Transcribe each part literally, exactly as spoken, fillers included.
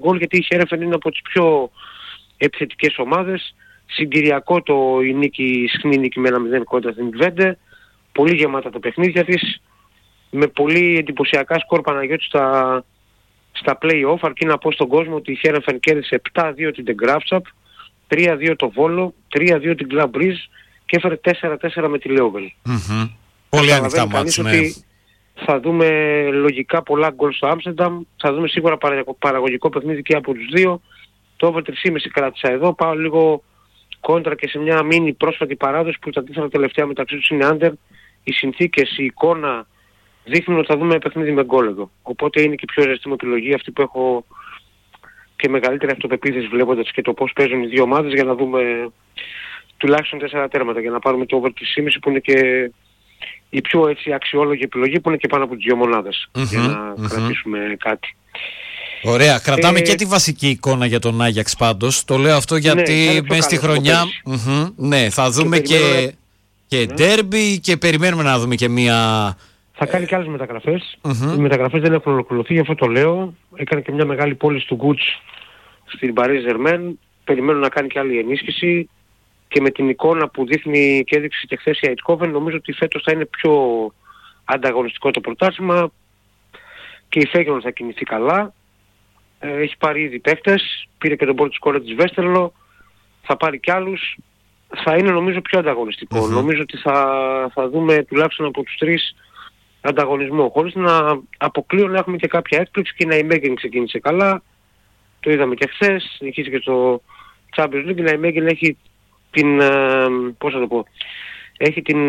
γκολ, γιατί η Χέρεφεν είναι από τις πιο επιθετικές ομάδες. Συγκυριακό το η νίκη, η συχνή νίκη με ένα μηδέν κόντρα στην Βέντε. Πολύ γεμάτα τα παιχνίδια της. Με πολύ εντυπωσιακά σκορ, Παναγιώτη, στα, στα play-off. Αρκεί να πω στον κόσμο ότι η Χέρεφεν κέρδισε επτά δύο την De Graafschap, τρία δύο το Βόλο, τρία δύο την Club Brugge και έφερε τέσσερα τέσσερα με τη Λεόβεν. Mm-hmm. Πολύ ανοιχτά μάτς, ναι. Ότι θα δούμε λογικά πολλά γκολ στο Άμστερνταμ, θα δούμε σίγουρα παραγωγικό παιχνίδι και από τους δύο. Το over τρία κόμμα πέντε κράτησα εδώ, πάω λίγο κόντρα και σε μια μίνι πρόσφατη παράδοση που τα τίθανα τελευταία μεταξύ τους είναι under. Οι συνθήκες, η εικόνα δείχνουν ότι θα δούμε παιχνίδι με γκολ εδώ. Οπότε είναι και η πιο ζεστή μου επιλογή, αυτή που έχω και μεγαλύτερη αυτοπεποίθηση βλέποντας και το πώς παίζουν οι δύο ομάδες, για να δούμε τουλάχιστον τέσσερα τέρματα, για να πάρουμε το over τρία κόμμα πέντε που είναι και η πιο έτσι αξιόλογη επιλογή, που είναι και πάνω από τις δύο μονάδες, mm-hmm, για να mm-hmm. κρατήσουμε κάτι. Ωραία, κρατάμε ε... και τη βασική εικόνα για τον Άγιαξ πάντως. Το λέω αυτό γιατί ναι, μέσα στη χρονιά mm-hmm, ναι, θα δούμε και, και, και ναι. ντέρμπι και περιμένουμε να δούμε και μία... Θα κάνει και άλλες μεταγραφές. Mm-hmm. Οι μεταγραφές δεν έχουν ολοκληρωθεί, γι' αυτό το λέω. Έκανε και μια μεγάλη πώληση του Γκουτς στην Paris Germain. Περιμένω να κάνει και άλλη ενίσχυση. Και με την εικόνα που δείχνει και έδειξε και χθες η Eindhoven, νομίζω ότι φέτος θα είναι πιο ανταγωνιστικό το πρωτάθλημα και η Feyenoord θα κινηθεί καλά. Ε, έχει πάρει ήδη παίχτες, πήρε και τον πρώτο σκόρερ της Βέστερλο, θα πάρει κι άλλους. Θα είναι νομίζω πιο ανταγωνιστικό. Mm-hmm. Νομίζω ότι θα, θα δούμε τουλάχιστον από τους τρεις ανταγωνισμό. Χωρίς να αποκλείω να έχουμε και κάποια έκπληξη, και η Nijmegen ξεκίνησε καλά. Το είδαμε και χθες, συνεχίζει και στο Champions League. Η Nijmegen έχει την, ε, πώς θα το πω, έχει την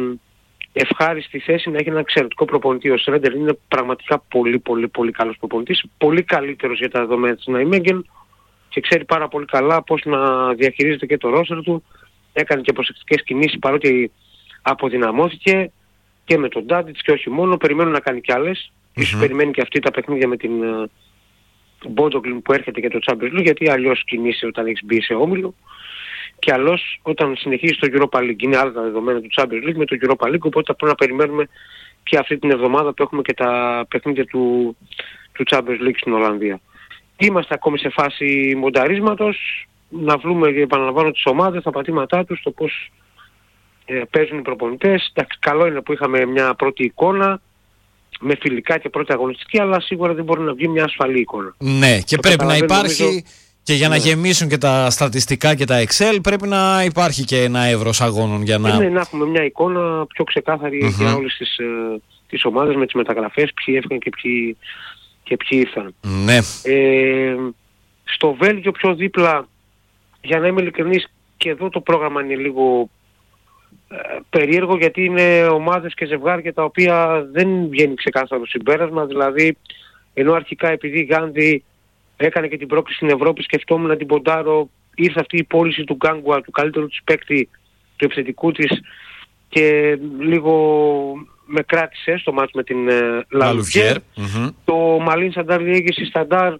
ευχάριστη θέση να έχει ένα εξαιρετικό προπονητή. Ο Σρέντερ είναι πραγματικά πολύ πολύ πολύ καλός προπονητής, πολύ καλύτερος για τα δεδομένα της Nijmegen και ξέρει πάρα πολύ καλά πώς να διαχειρίζεται και το ρόστερ του. Έκανε και προσεκτικές κινήσεις παρότι αποδυναμώθηκε και με τον Ντάντιτς και όχι μόνο. Περιμένουν να κάνει κι άλλες. Mm-hmm. Ίσως περιμένει και αυτή τα παιχνίδια με την Μπόντογκλιν που έρχεται και το Champions League, γιατί αλλιώς κινείσαι όταν έχεις μπει σε όμιλο. Και αλλιώς όταν συνεχίζει το Europa League. Είναι άλλα τα δεδομένα του Champions League με το Europa League, οπότε θα πρέπει να περιμένουμε και αυτή την εβδομάδα που έχουμε και τα παιχνίδια του, του Champions League στην Ολλανδία. Είμαστε ακόμη σε φάση μονταρίσματος, να βρούμε, επαναλαμβάνω, τις ομάδες, τα πατήματά τους, το πώς ε, παίζουν οι προπονητές. Εντάξει, καλό είναι που είχαμε μια πρώτη εικόνα, με φιλικά και πρώτη αγωνιστική, αλλά σίγουρα δεν μπορεί να βγει μια ασφαλή εικόνα. Ναι, και το πρέπει να υπάρχει... Νομίζω... Και για να ναι. γεμίσουν και τα στατιστικά και τα Excel πρέπει να υπάρχει και ένα εύρος αγώνων για να... Ναι, να έχουμε μια εικόνα πιο ξεκάθαρη mm-hmm. για όλες τις, ε, τις ομάδες με τις μεταγραφές, ποιοι έφυγαν και ποιοι, και ποιοι ήρθαν. Ναι. Ε, στο Βέλγιο πιο δίπλα, για να είμαι ειλικρινής, και εδώ το πρόγραμμα είναι λίγο ε, περίεργο, γιατί είναι ομάδες και ζευγάρια τα οποία δεν βγαίνει ξεκάθαρο συμπέρασμα. Δηλαδή, ενώ αρχικά επειδή η Γάνδη έκανε και την πρόκληση στην Ευρώπη, σκεφτόμουν να την ποντάρω, ήρθε αυτή η πώληση του Γκάνγκουα, του καλύτερου της παίκτη, του επιθετικού της, και λίγο με κράτησε στο μάτς με την Λαλουβιέρ. Mm-hmm. Το Μαλίν Σαντάρ διέγγιση Σταντάρ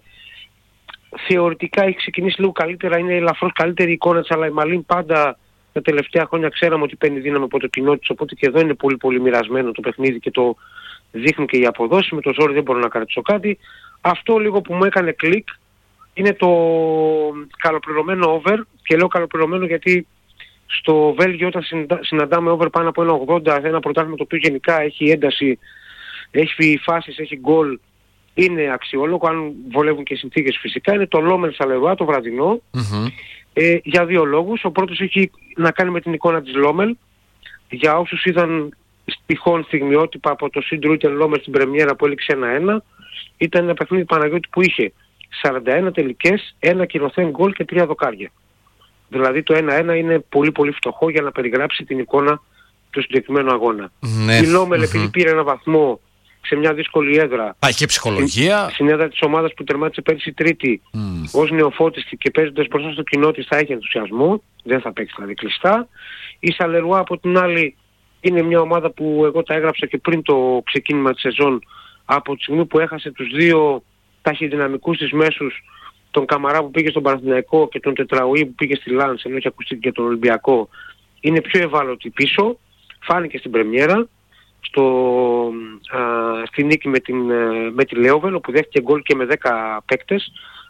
θεωρητικά έχει ξεκινήσει λίγο καλύτερα, είναι ελαφρώς καλύτερη η εικόνα της, αλλά η Μαλίν πάντα τα τελευταία χρόνια ξέραμε ότι παίρνει δύναμη από το κοινό της, οπότε και εδώ είναι πολύ πολύ μοιρασμένο το παιχνίδι και το δείχνουν και οι αποδόσεις. Με το ζόρι δεν μπορώ να κρατήσω κάτι. Αυτό λίγο που μου έκανε κλικ είναι το καλοπληρωμένο over, και λέω καλοπληρωμένο γιατί στο Βέλγιο όταν συναντάμε over πάνω από ένα ογδόντα, ένα πρωτάθλημα το οποίο γενικά έχει ένταση, έχει φάσεις, έχει γκολ, είναι αξιόλογο, αν βολεύουν και οι συνθήκες φυσικά. Είναι το Λόμελ Σαλερουά, το βραδινό, mm-hmm. ε, για δύο λόγους. Ο πρώτος έχει να κάνει με την εικόνα της Λόμελ. Για όσους είδαν τυχόν στιγμιότυπα από το Σιντρούιτεν Λόμελ στην πρεμιέρα που έληξε ένα ένα, ήταν ένα παιχνίδι, Παναγιώτη, που είχε σαράντα ένα τελικές, ένα κυρωθέν γκολ και τρία δοκάρια. Δηλαδή το ένα ένα είναι πολύ πολύ φτωχό για να περιγράψει την εικόνα του συγκεκριμένου αγώνα. Ναι. Η Λόμελ mm-hmm. επειδή πήρε ένα βαθμό σε μια δύσκολη έδρα, πάει και ψυχολογία. Στην έδρα της ομάδας που τερμάτισε πέρσι τρίτη mm. ως νεοφώτιστη και παίζοντας μπροστά στο κοινό της, θα έχει ενθουσιασμό, δεν θα παίξει δηλαδή κλειστά. Η Σαλερουά από την άλλη είναι μια ομάδα που εγώ τα έγραψα και πριν το ξεκίνημα της σεζόν, από τη στιγμή που έχασε τους δύο ταχυδυναμικούς της μέσους, τον Καμαρά που πήγε στον Παναθηναϊκό και τον Τετραουή που πήγε στη Λάνς, ενώ έχει ακουστεί και τον Ολυμπιακό, είναι πιο ευάλωτη πίσω. Φάνηκε στην πρεμιέρα, στο, α, στη νίκη με, την, με τη Λεόβεν, όπου δέχτηκε γκολ και με δέκα παίκτες.